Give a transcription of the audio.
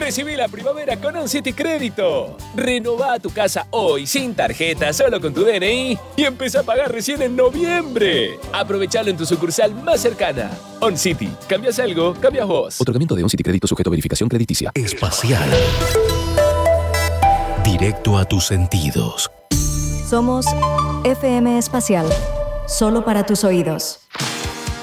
Recibí la primavera con OnCity Crédito. Renová tu casa hoy sin tarjeta, solo con tu DNI y empieza a pagar recién en noviembre. Aprovechalo en tu sucursal más cercana. OnCity. ¿Cambias algo? Cambias vos. Otorgamiento de OnCity Crédito sujeto a verificación crediticia. Espacial. Directo a tus sentidos. Somos FM Espacial. Solo para tus oídos.